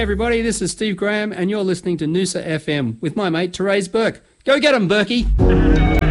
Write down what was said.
everybody, this is Steve Graham, and you're listening to Noosa FM with my mate Therese Burke. Go get 'em, Berkey!